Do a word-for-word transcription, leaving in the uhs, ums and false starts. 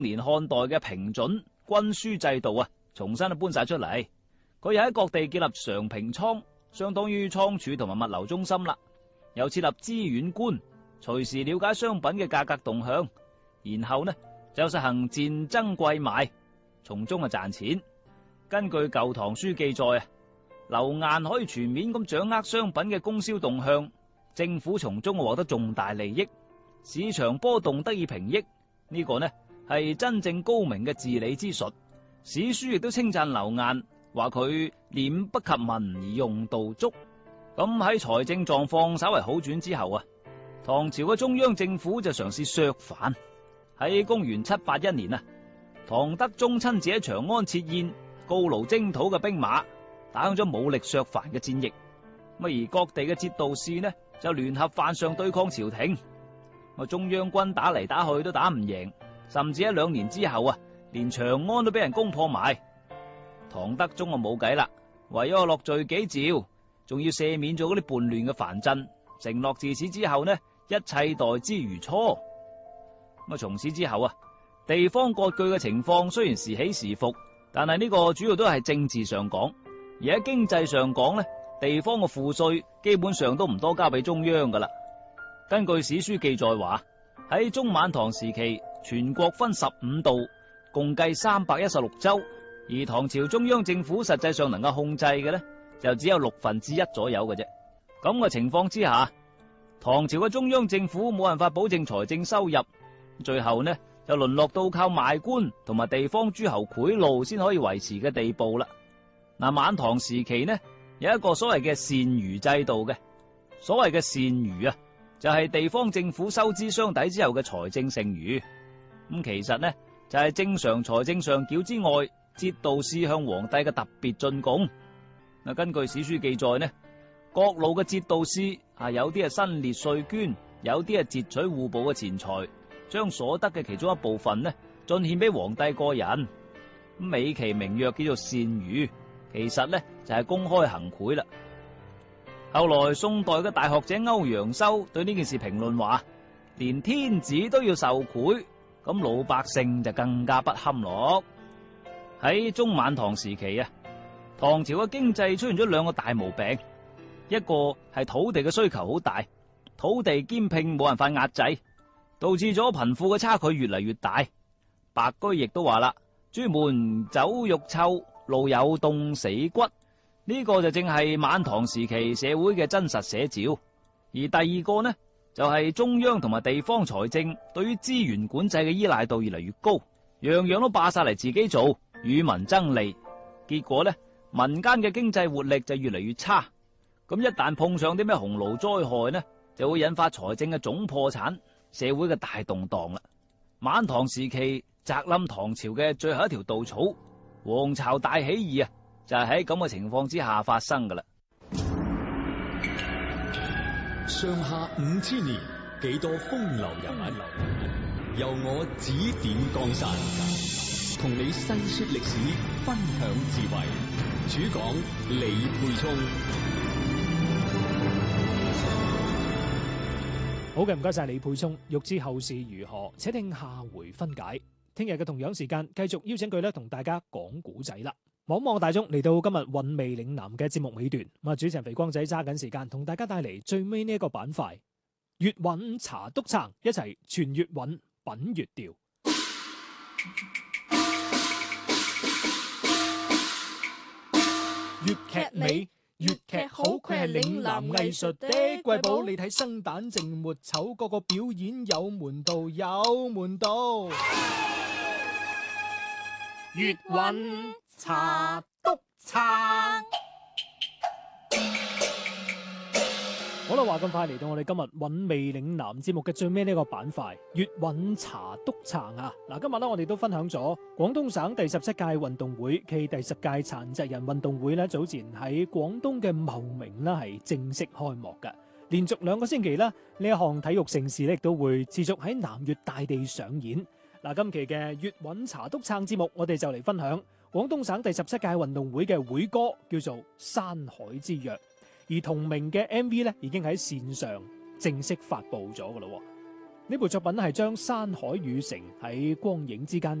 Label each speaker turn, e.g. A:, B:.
A: 年漢代嘅平準均書制度啊，重新搬晒出嚟。佢又喺各地建立常平倉，相當於倉儲同埋物流中心啦。又設立資遠觀，隨時了解商品嘅價格動向。然後呢就實行賤增貴賣，從中啊賺錢。根據舊唐書記載啊，劉晏可以全面咁掌握商品嘅供銷動向，政府從中獲得重大利益，市場波動得以平抑。呢、這個呢係真正高明嘅治理之術。史書亦都稱讚劉晏，話佢廉不及民而用度足。咁喺財政狀況稍為好轉之後啊，唐朝嘅中央政府就嘗試削藩。喺公元七八一年啊，唐德宗親自喺長安設宴，告勞征討嘅兵馬，打響咗武力削藩嘅戰役。咁而各地嘅節度使呢就聯合犯上對抗朝廷。咁中央軍打嚟打去都打唔贏，甚至喺兩年之後啊，連長安都俾人攻破埋。唐德宗啊冇計啦，唯有落罪己詔，仲要赦免咗嗰啲叛亂嘅藩鎮，承諾自此之後呢，一切待之如初。咁啊，從此之後啊，地方割據嘅情況雖然時起時伏，但係呢個主要都係政治上講，而喺經濟上講呢，地方嘅賦稅基本上都唔多交俾中央噶啦。根據史書記載話，喺中晚唐時期，全國分十五道，共計三百一十六州，而唐朝中央政府實際上能夠控制嘅呢，就只有六分之一左右嘅啫。咁嘅情況之下，唐朝嘅中央政府冇辦法保證財政收入，最後呢就淪落到靠賣官同埋地方諸侯賄賂先可以維持嘅地步啦。嗱，晚唐時期呢有一個所謂嘅善餘制度嘅，所謂嘅善餘啊，就係地方政府收支相抵之後嘅財政剩餘。咁其實呢就係正常財政上繳之外，節度使向皇帝嘅特別進貢。嗱，根據史書記載呢，各路嘅節度使啊，有啲係新列稅捐，有啲係截取戶部嘅錢財，將所得嘅其中一部分呢進獻俾皇帝個人，美其名曰叫做善餘，其實呢就係公開行賄啦。後來宋代嘅大學者歐陽修對呢件事評論話，連天子都要受賄，咁老百姓就更加不堪咯。喺中晚唐時期啊，唐朝嘅經濟出現咗兩個大毛病，一個係土地嘅需求好大，土地兼併冇辦法壓制，導致咗貧富嘅差距越嚟越大。白居易都話啦，朱門酒肉臭，路有凍死骨。呢個就正係晚唐時期社會嘅真實寫照。而第二個呢，就係中央同埋地方財政對於資源管制嘅依賴度越嚟越高，樣樣都霸晒嚟自己做，與民爭利。結果呢，民間嘅經濟活力就越嚟越差。咁一旦碰上啲咩洪澇災害呢，就會引發財政嘅總破產，社會嘅大動盪啦。晚唐時期砸冧唐朝嘅最後一條稻草，黃巢大起義啊，就係喺咁嘅情況之下發生噶啦。
B: 上下五千年，幾多風流人物，由我指點江山，同你細說歷史，分享智慧。主講李沛聰。
C: 好嘅，唔該晒李沛聰。欲知後事如何，且聽下回分解。聽日嘅同樣時間，繼續邀請佢咧同大家講古仔啦。望望大眾嚟到今日韻味嶺南嘅節目尾段，咁啊主持人肥光仔揸緊時間同大家帶嚟最尾呢一個板塊，粵韻茶督撐，一齊傳粵韻品粵調。粵劇美，粵劇好，佢係嶺南藝術的瑰寶。你睇生旦淨末丑，個個表演有門道，有門道。粵韻茶督撐。好啦，話咁快嚟到我哋今日韻味嶺南節目嘅最尾呢個板塊，粵韻茶督撐啊！嗱，今日咧我哋都分享咗廣東省第十七屆運動會暨第十屆殘疾人運動會咧，早前喺廣東嘅茂名啦係正式開幕嘅。連續兩個星期啦，呢一項體育盛事咧亦都會持續喺南粵大地上演。嗱，今期嘅粵韻茶督撐節目，我哋就嚟分享廣東省第十七屆運動會嘅會歌，叫做《山海之約》。而同名嘅 M V 咧，已經喺線上正式發佈咗噶啦。 呢部作品係將山海與城喺光影之間